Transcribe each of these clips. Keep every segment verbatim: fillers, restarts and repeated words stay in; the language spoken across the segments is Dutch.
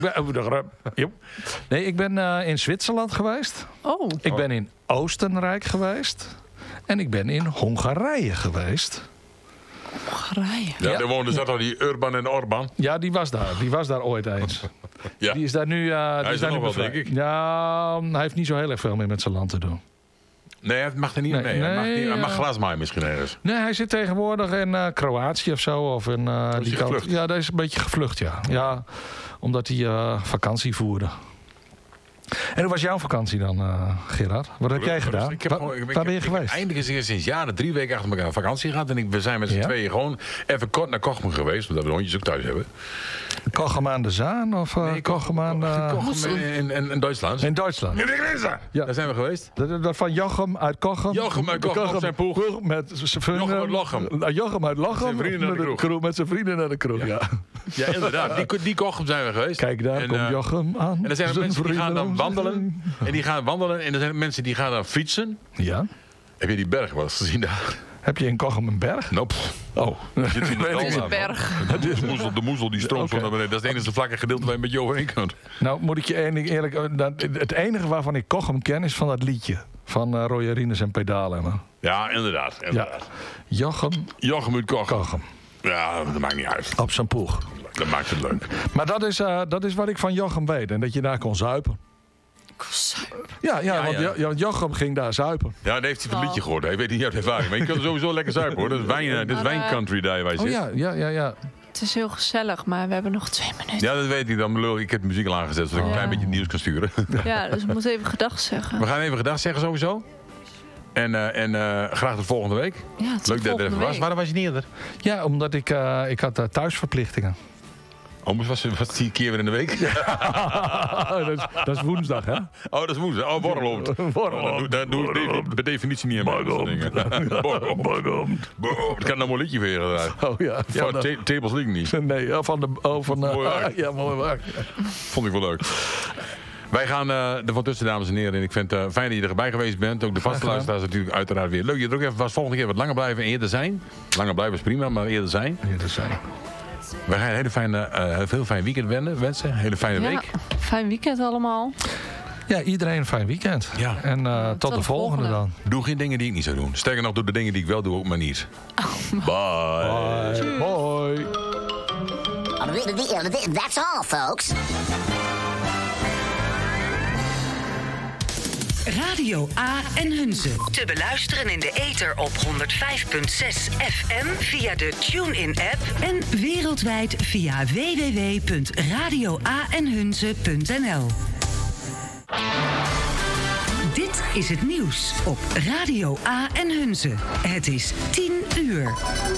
Nee, ik ben uh, in Zwitserland geweest. Oh. Ik ben in Oostenrijk geweest. En ik ben in Hongarije geweest. Hongarije? Ja, Ja. daar woonden zat al die Urban en Orban. Ja, die was daar. Die was daar ooit eens. Ja. Die is daar nu... Uh, die Hij is daar er nu nog wel, bevrijd. denk ik. Ja, hij heeft niet zo heel erg veel meer met zijn land te doen. Nee, hij mag er niet Nee, mee. Hij mag, nee, niet, hij mag ja. glas maaien misschien ergens. Nee, hij zit tegenwoordig in uh, Kroatië of zo. Of in, uh, hij die kant. gevlucht? Ja, daar is een beetje gevlucht, ja. Ja, omdat hij uh, vakantie voerde. En hoe was jouw vakantie dan, uh, Gerard? Wat heb jij gedaan? Ik heb Wa- gewoon- ik- ik- waar ben je ik- ik- geweest? Eindelijk is er sinds jaren drie weken achter elkaar vakantie gehad. En ik, we zijn met z'n Ja? tweeën gewoon even kort naar Kochem geweest. Omdat we de hondjes ook thuis hebben. Kochem aan de Zaan of uh, Nee, Kochem aan... Uh, Kochem in, in, in Duitsland. in Duitsland. In de grenzen. Ja. Daar zijn we geweest. Dat, dat van Jochem uit Kochem. Jochem uit Kochem op zijn ploeg. Met zijn vrienden. Jochem uit Lochem. Uh, Jochem uit Lochem. Met zijn vrienden naar de met, kroeg. met zijn vrienden naar de kroeg, ja. ja. Ja, inderdaad. Die, die Kochem zijn we geweest. Kijk, daar En, komt eh, Jochem aan. En er zijn zijn mensen die gaan vrienden dan om zich wandelen. En die gaan wandelen. En er zijn mensen die gaan dan fietsen. heen. Ja. Heb je die berg wel eens gezien daar? Heb je in Kochem een berg? Nope. Oh. Zit in de Weet ik dal niet. daar, berg. man. De moezel, de moezel die stroomt Oké. zo naar beneden. Dat is het enige vlakke gedeelte waar je met je overheen kunt. Nou, moet ik je één ding eerlijk... uh, dat- Het enige waarvan ik Kochem ken is van dat liedje. Van uh, Roy Arines en Pedalen. Ja, inderdaad. Ja. inderdaad. Jochem Jochem uit Kochem. Kochem. Ja, dat maakt niet uit. Op zijn poeg. Dat maakt het leuk. Maar dat is, uh, dat is wat ik van Jochem weet. En dat je daar kon zuipen. Ja, ja, Ja, want, ja. Jo- ja, want Jochem ging daar zuipen. Ja, dat heeft hij van het liedje gehoord. Hij weet niet uit ervaring. Maar je kunt er sowieso lekker zuipen hoor. Dat is wijn, eh, dit is Maar, uh, wijncountry daar waar je Oh zit. ja, ja, ja, ja. Het is heel gezellig, maar we hebben nog twee minuten. Ja, dat weet ik dan. Lul, ik heb de muziek al aangezet, zodat ik een Ja. klein beetje nieuws kan sturen. Ja, dus we moeten even gedag zeggen. We gaan even gedag zeggen sowieso. En, uh, en uh, graag tot volgende week. Ja, tot Leuk dat je er volgende even was. week. Waarom was je niet eerder? Ja, omdat ik, uh, ik had uh, thuisverplichtingen. Oh, was, was die keer weer in de week? dat, is, dat is woensdag, hè? Oh, dat is woensdag. Oh, borreloopt. Borreloopt. Oh, daar doe ik de- per definitie niet aan mee. dat soort dingen. Borreloopt. Borreloopt. Ik had nog een liedje voor je gedaan. Oh ja. Ja, Van de, ta- tables liegen niet. nee, ja, van de... Oh, van de Mooi werk. ja, mooi werk. Vond ik wel leuk. Wij gaan uh, er van tussen, dames en heren. En ik vind het uh, fijn dat je erbij geweest bent. Ook de vaste gedaan. luisteraars natuurlijk uiteraard weer. Leuk dat je er ook even was. Volgende keer wat langer blijven en eerder zijn. Langer blijven is prima, maar eerder zijn. Ja, dat zijn. Wij gaan een hele fijne, uh, heel fijn weekend wennen, wensen. Een hele fijne Ja, week. fijn weekend allemaal. Ja, iedereen een fijn weekend. Ja. En uh, tot, tot de de volgende, volgende. dan. Doe geen dingen die ik niet zou doen. Sterker nog, doe de dingen die ik wel doe ook maar niet. Bye. Bye. Hoi. That's all, folks. Radio A en Hunze. Te beluisteren in de ether op honderd vijf komma zes F M via de TuneIn-app en wereldwijd via w w w punt radio a en hunze punt n l. Dit is het nieuws op Radio A en Hunze. Het is tien uur.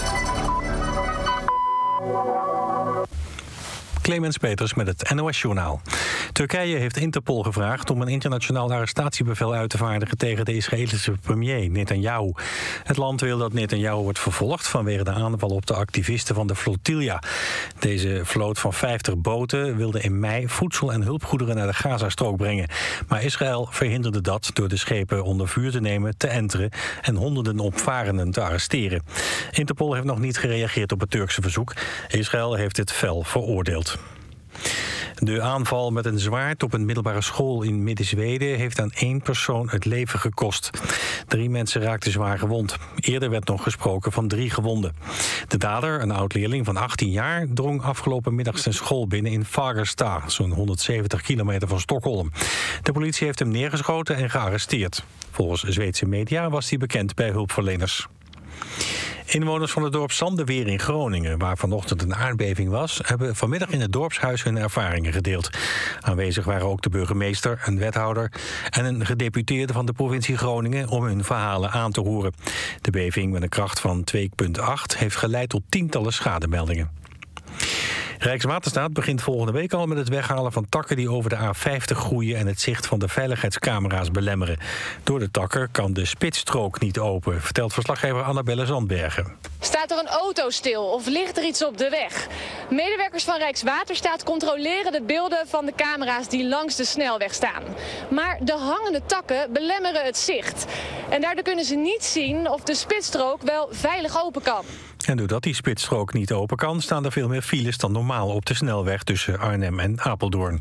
Clemens Peters met het N O S-journaal. Turkije heeft Interpol gevraagd om een internationaal arrestatiebevel uit te vaardigen tegen de Israëlische premier Netanyahu. Het land wil dat Netanyahu wordt vervolgd vanwege de aanval op de activisten van de flotilla. Deze vloot van vijftig boten wilde in mei voedsel en hulpgoederen naar de Gazastrook brengen. Maar Israël verhinderde dat door de schepen onder vuur te nemen, te enteren en honderden opvarenden te arresteren. Interpol heeft nog niet gereageerd op het Turkse verzoek. Israël heeft het fel veroordeeld. De aanval met een zwaard op een middelbare school in Midden-Zweden heeft aan één persoon het leven gekost. Drie mensen raakten zwaar gewond. Eerder werd nog gesproken van drie gewonden. De dader, een oud-leerling van achttien jaar, drong afgelopen middag zijn school binnen in Fagersta, zo'n honderdzeventig kilometer van Stockholm. De politie heeft hem neergeschoten en gearresteerd. Volgens Zweedse media was hij bekend bij hulpverleners. Inwoners van het dorp Zandeweer in Groningen, waar vanochtend een aardbeving was, hebben vanmiddag in het dorpshuis hun ervaringen gedeeld. Aanwezig waren ook de burgemeester, een wethouder en een gedeputeerde van de provincie Groningen om hun verhalen aan te horen. De beving met een kracht van twee komma acht heeft geleid tot tientallen schademeldingen. Rijkswaterstaat begint volgende week al met het weghalen van takken die over de A vijftig groeien en het zicht van de veiligheidscamera's belemmeren. Door de takken kan de spitsstrook niet open, vertelt verslaggever Annabelle Zandbergen. Staat er een auto stil of ligt er iets op de weg? Medewerkers van Rijkswaterstaat controleren de beelden van de camera's die langs de snelweg staan. Maar de hangende takken belemmeren het zicht. En daardoor kunnen ze niet zien of de spitsstrook wel veilig open kan. En doordat die spitsstrook niet open kan, staan er veel meer files dan normaal op de snelweg tussen Arnhem en Apeldoorn.